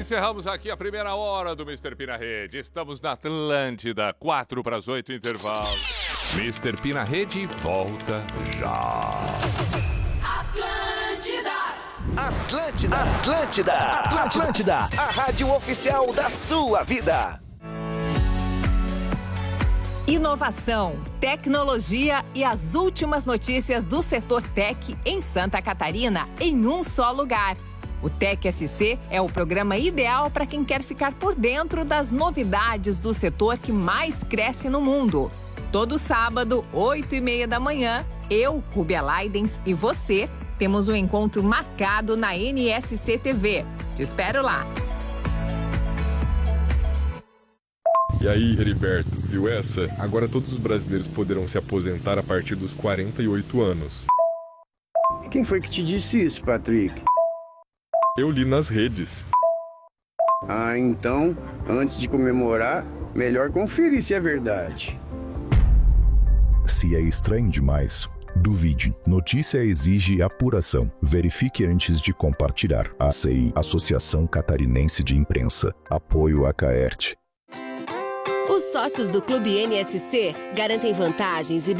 Encerramos aqui a primeira hora do Mr. P na Rede. Estamos na Atlântida, 7:45, intervalo. Mr. P na Rede volta já. Atlântida, a rádio oficial da sua vida. Inovação, tecnologia e as últimas notícias do setor tech em Santa Catarina em um só lugar. O Tech SC é o programa ideal para quem quer ficar por dentro das novidades do setor que mais cresce no mundo. Todo sábado, 8:30 da manhã, eu, Rubia Leidens e você temos um encontro marcado na NSC TV. Te espero lá. E aí, Heriberto, viu essa? Agora todos os brasileiros poderão se aposentar a partir dos 48 anos. E quem foi que te disse isso, Patrick? Eu li nas redes. Ah, então, antes de comemorar, melhor conferir se é verdade. Se é estranho demais, duvide. Notícia exige apuração. Verifique antes de compartilhar. ACI, Associação Catarinense de Imprensa. Apoio a Caerte. Os sócios do Clube NSC garantem vantagens e